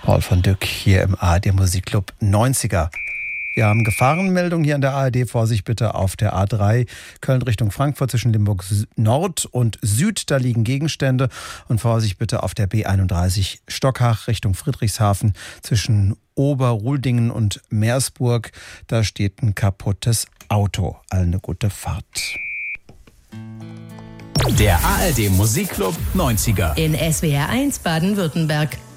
Paul von Dyck hier im ARD Musikclub 90er. Wir haben Gefahrenmeldung hier an der ARD. Vorsicht bitte auf der A3 Köln Richtung Frankfurt zwischen Limburg Nord und Süd. Da liegen Gegenstände. Und Vorsicht bitte auf der B31 Stockhach Richtung Friedrichshafen zwischen Oberruldingen und Meersburg. Da steht ein kaputtes Auto. Allen eine gute Fahrt. Der ARD Musikclub 90er. In SWR 1 Baden-Württemberg.